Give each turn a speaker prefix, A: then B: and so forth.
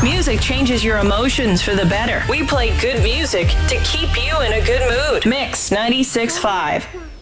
A: Music changes your emotions for the better. We play good music to keep you in a good mood. Mix 96.5.